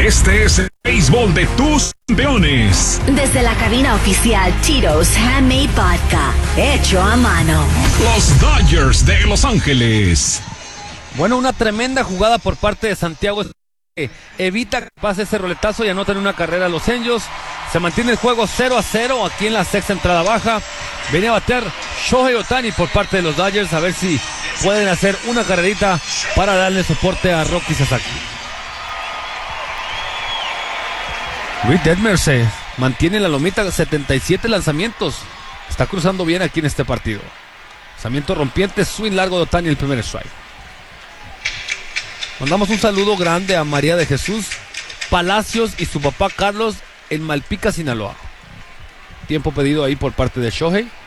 Este es el béisbol de tus campeones. Desde la cabina oficial Tito's Handmade Vodka, hecho a mano. Los Dodgers de Los Ángeles. Bueno, una tremenda jugada por parte de Santiago. Evita que pase ese roletazo y anotan una carrera a los Angels. Se mantiene el juego 0-0 aquí en la sexta entrada baja. Venía a bater Shohei Ohtani por parte de los Dodgers, a ver si pueden hacer una carrerita para darle soporte a Rocky Sasaki. Luis Detmer se mantiene en la lomita, 77 lanzamientos. Está cruzando bien aquí en este partido. Lanzamiento rompiente, swing largo de Ohtani, el primer strike. Mandamos un saludo grande a María de Jesús Palacios y su papá Carlos en Malpica, Sinaloa. Tiempo pedido ahí por parte de Shohei.